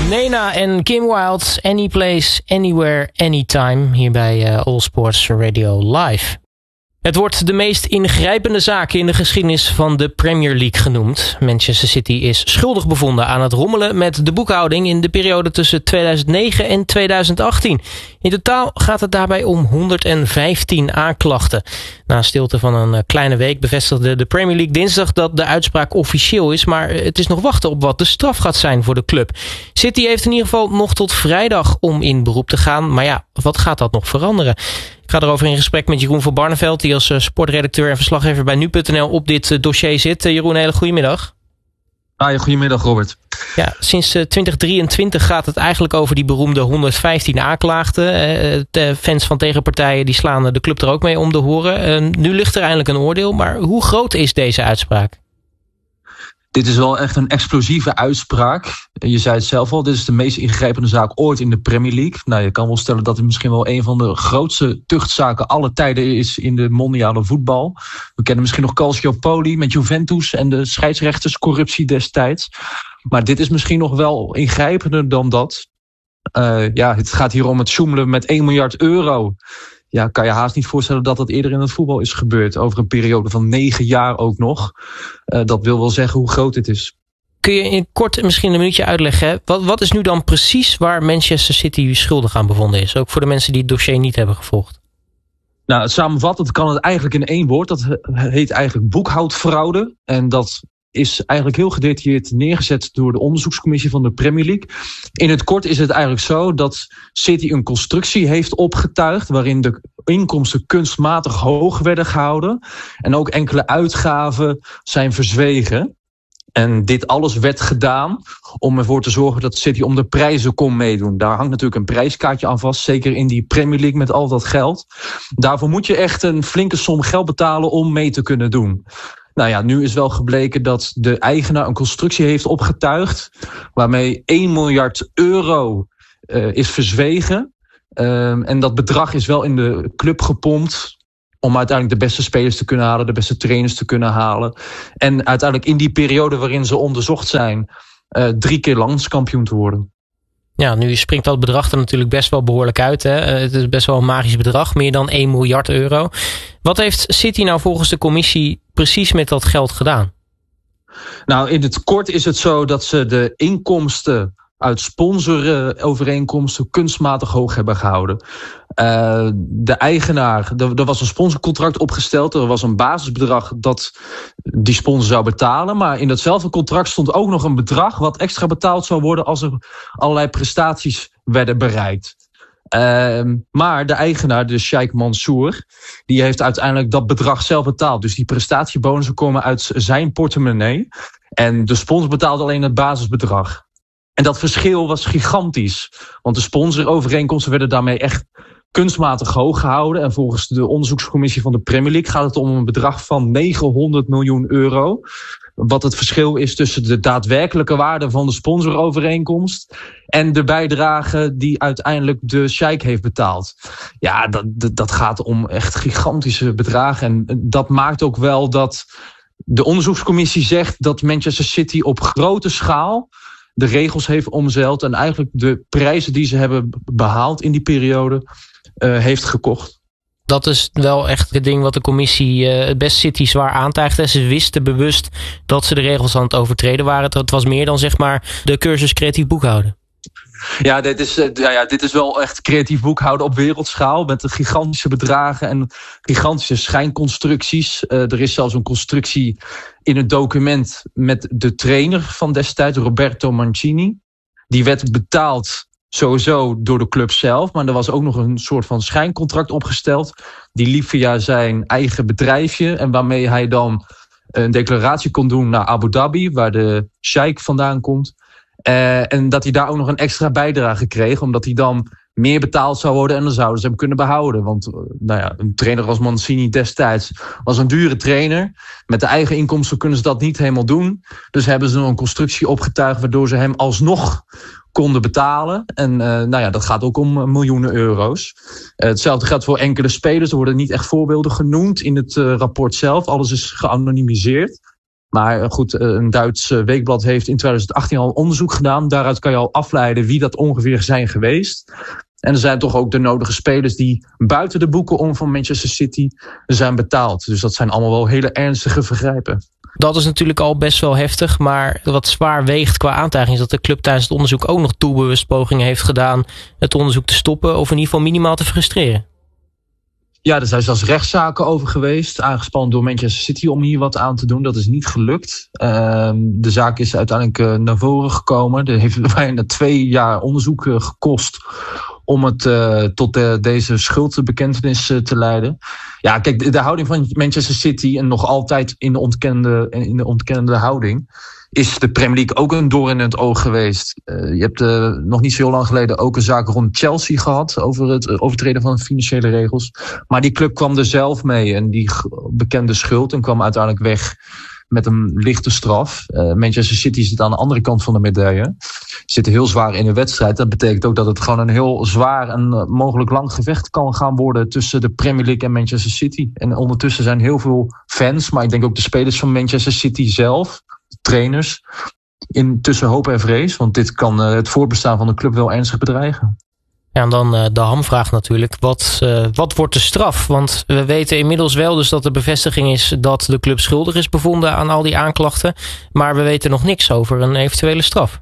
Nena en Kim Wilde, Any Place, Anywhere, Anytime, hier bij All Sports Radio Live. Het wordt de meest ingrijpende zaak in de geschiedenis van de Premier League genoemd. Manchester City is schuldig bevonden aan het rommelen met de boekhouding in de periode tussen 2009 en 2018. In totaal gaat het daarbij om 115 aanklachten. Na een stilte van een kleine week bevestigde de Premier League dinsdag dat de uitspraak officieel is, maar het is nog wachten op wat de straf gaat zijn voor de club. City heeft in ieder geval nog tot vrijdag om in beroep te gaan, maar ja, wat gaat dat nog veranderen? Ik ga erover in gesprek met Jeroen van Barneveld, die als sportredacteur en verslaggever bij nu.nl op dit dossier zit. Jeroen, een hele goedemiddag. Goedemiddag, Robert. Ja, sinds 2023 gaat het eigenlijk over die beroemde 115 aanklaagden. De fans van tegenpartijen die slaan de club er ook mee om de horen. Nu ligt er eindelijk een oordeel, maar hoe groot is deze uitspraak? Dit is wel echt een explosieve uitspraak. Je zei het zelf al, dit is de meest ingrijpende zaak ooit in de Premier League. Nou, je kan wel stellen dat het misschien wel een van de grootste tuchtzaken aller tijden is in de mondiale voetbal. We kennen misschien nog Calciopoli met Juventus en de scheidsrechterscorruptie destijds. Maar dit is misschien nog wel ingrijpender dan dat. Het gaat hier om het sjoemelen met 1 miljard euro. Ja, kan je haast niet voorstellen dat dat eerder in het voetbal is gebeurd. Over een periode van 9 jaar ook nog. Dat wil wel zeggen hoe groot dit is. Kun je in kort misschien een minuutje uitleggen? Wat is nu dan precies waar Manchester City schuldig aan bevonden is? Ook voor de mensen die het dossier niet hebben gevolgd. Nou, het samenvattend kan het eigenlijk in 1 woord. Dat heet eigenlijk boekhoudfraude. En dat is eigenlijk heel gedetailleerd neergezet door de onderzoekscommissie van de Premier League. In het kort is het eigenlijk zo dat City een constructie heeft opgetuigd waarin de inkomsten kunstmatig hoog werden gehouden en ook enkele uitgaven zijn verzwegen. En dit alles werd gedaan om ervoor te zorgen dat City om de prijzen kon meedoen. Daar hangt natuurlijk een prijskaartje aan vast, zeker in die Premier League met al dat geld. Daarvoor moet je echt een flinke som geld betalen om mee te kunnen doen. Nou ja, nu is wel gebleken dat de eigenaar een constructie heeft opgetuigd waarmee 1 miljard euro is verzwegen. En dat bedrag is wel in de club gepompt om uiteindelijk de beste spelers te kunnen halen, de beste trainers te kunnen halen. En uiteindelijk in die periode waarin ze onderzocht zijn, 3 keer landskampioen te worden. Ja, nu springt dat bedrag er natuurlijk best wel behoorlijk uit. Hè? Het is best wel een magisch bedrag, meer dan 1 miljard euro. Wat heeft City nou volgens de commissie precies met dat geld gedaan? Nou, in het kort is het zo dat ze de inkomsten uit sponsorovereenkomsten kunstmatig hoog hebben gehouden. De eigenaar, er was een sponsorcontract opgesteld. Er was een basisbedrag dat die sponsor zou betalen. Maar in datzelfde contract stond ook nog een bedrag wat extra betaald zou worden als er allerlei prestaties werden bereikt. Maar de eigenaar, de Sheikh Mansour, die heeft uiteindelijk dat bedrag zelf betaald. Dus die prestatiebonussen komen uit zijn portemonnee. En de sponsor betaalde alleen het basisbedrag. En dat verschil was gigantisch. Want de sponsorovereenkomsten werden daarmee echt kunstmatig hoog gehouden. En volgens de onderzoekscommissie van de Premier League gaat het om een bedrag van 900 miljoen euro. Wat het verschil is tussen de daadwerkelijke waarde van de sponsorovereenkomst en de bijdrage die uiteindelijk de Sheikh heeft betaald. Ja, dat gaat om echt gigantische bedragen. En dat maakt ook wel dat de onderzoekscommissie zegt dat Manchester City op grote schaal de regels heeft omzeild en eigenlijk de prijzen die ze hebben behaald in die periode heeft gekocht. Dat is wel echt het ding wat de commissie het best City zwaar aantijgt. Ze wisten bewust dat ze de regels aan het overtreden waren. Het was meer dan zeg maar de cursus creatief boekhouden. Ja, dit is wel echt creatief boekhouden op wereldschaal met de gigantische bedragen en gigantische schijnconstructies. Er is zelfs een constructie in het document met de trainer van destijds, Roberto Mancini. Die werd betaald sowieso door de club zelf, maar er was ook nog een soort van schijncontract opgesteld. Die liep via zijn eigen bedrijfje en waarmee hij dan een declaratie kon doen naar Abu Dhabi, waar de Sheikh vandaan komt. En dat hij daar ook nog een extra bijdrage kreeg, omdat hij dan meer betaald zou worden en dan zouden ze hem kunnen behouden. Want een trainer als Mancini destijds was een dure trainer. Met de eigen inkomsten kunnen ze dat niet helemaal doen. Dus hebben ze nog een constructie opgetuigd waardoor ze hem alsnog konden betalen. En dat gaat ook om miljoenen euro's. Hetzelfde geldt voor enkele spelers. Er worden niet echt voorbeelden genoemd in het rapport zelf. Alles is geanonimiseerd. Maar goed, een Duits weekblad heeft in 2018 al onderzoek gedaan. Daaruit kan je al afleiden wie dat ongeveer zijn geweest. En er zijn toch ook de nodige spelers die buiten de boeken om van Manchester City zijn betaald. Dus dat zijn allemaal wel hele ernstige vergrijpen. Dat is natuurlijk al best wel heftig, maar wat zwaar weegt qua aantijging is dat de club tijdens het onderzoek ook nog doelbewust pogingen heeft gedaan het onderzoek te stoppen of in ieder geval minimaal te frustreren. Ja, er zijn zelfs rechtszaken over geweest, aangespannen door Manchester City om hier wat aan te doen. Dat is niet gelukt. De zaak is uiteindelijk naar voren gekomen. Er heeft bijna 2 jaar onderzoek gekost om het tot deze schuldbekentenis te leiden. Ja, kijk, de houding van Manchester City en nog altijd in de ontkennende houding is de Premier League ook een doorn in het oog geweest. Je hebt nog niet zo heel lang geleden ook een zaak rond Chelsea gehad over het overtreden van de financiële regels. Maar die club kwam er zelf mee en die bekende schuld en kwam uiteindelijk weg met een lichte straf. Manchester City zit aan de andere kant van de medaille. Zitten heel zwaar in de wedstrijd. Dat betekent ook dat het gewoon een heel zwaar en mogelijk lang gevecht kan gaan worden tussen de Premier League en Manchester City. En ondertussen zijn heel veel fans, maar ik denk ook de spelers van Manchester City zelf, de trainers, tussen hoop en vrees. Want dit kan het voortbestaan van de club wel ernstig bedreigen. Ja, en dan de hamvraag natuurlijk. Wat wordt de straf? Want we weten inmiddels wel dus dat de bevestiging is dat de club schuldig is bevonden aan al die aanklachten. Maar we weten nog niks over een eventuele straf.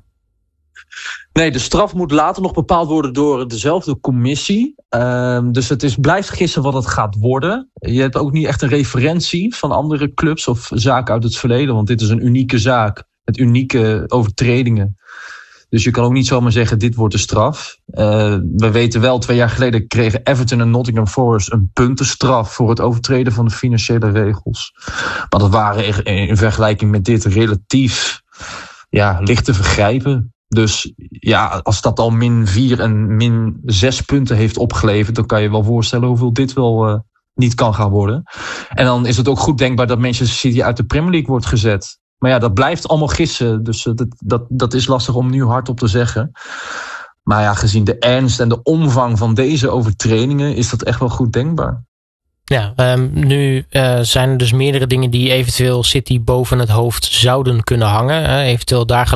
Nee, de straf moet later nog bepaald worden door dezelfde commissie. Dus het blijft gissen wat het gaat worden. Je hebt ook niet echt een referentie van andere clubs of zaken uit het verleden. Want dit is een unieke zaak met unieke overtredingen. Dus je kan ook niet zomaar zeggen, dit wordt de straf. We weten wel, 2 jaar geleden kregen Everton en Nottingham Forest een puntenstraf voor het overtreden van de financiële regels. Maar dat waren in vergelijking met dit relatief lichte vergrijpen. Dus ja, als dat al -4 en -6 punten heeft opgeleverd, dan kan je wel voorstellen hoeveel dit wel niet kan gaan worden. En dan is het ook goed denkbaar dat Manchester City uit de Premier League wordt gezet. Maar ja, dat blijft allemaal gissen. Dus dat is lastig om nu hardop te zeggen. Maar ja, gezien de ernst en de omvang van deze overtredingen is dat echt wel goed denkbaar. Ja, nu zijn er dus meerdere dingen die eventueel City boven het hoofd zouden kunnen hangen. Eventueel daar